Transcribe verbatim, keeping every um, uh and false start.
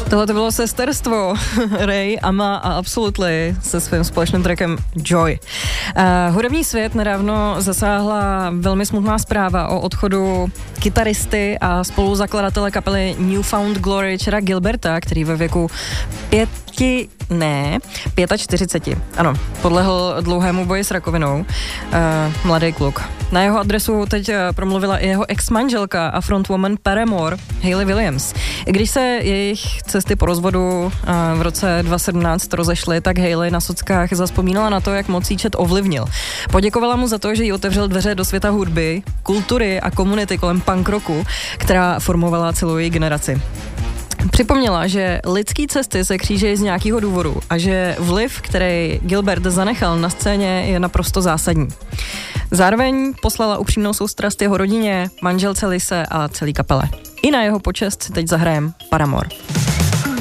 Tohle to bylo sesterstvo Ray, Amma a Absolutely se svým společným trackem Joy. Uh, hudební svět nedávno zasáhla velmi smutná zpráva o odchodu kytaristy a spoluzakladatele kapely Newfound Glory Chada Gilberta, který ve věku pěti, ne, čtyřiceti pěti, ano, podlehl dlouhému boji s rakovinou. Uh, mladý kluk. Na jeho adresu teď promluvila i jeho ex-manželka a frontwoman Paramore, Hayley Williams. I když se jejich cesty po rozvodu v roce dva tisíce sedmnáct rozešly, tak Hayley na sockách zazpomínala na to, jak moc jí Chad ovlivnil. Poděkovala mu za to, že jí otevřel dveře do světa hudby, kultury a komunity kolem punk rocku, která formovala celou její generaci. Připomněla, že lidský cesty se křížejí z nějakého důvodu a že vliv, který Gilbert zanechal na scéně, je naprosto zásadní. Zároveň poslala upřímnou soustrast jeho rodině, manželce Lise a celý kapele. I na jeho počest si teď zahrajem Paramore.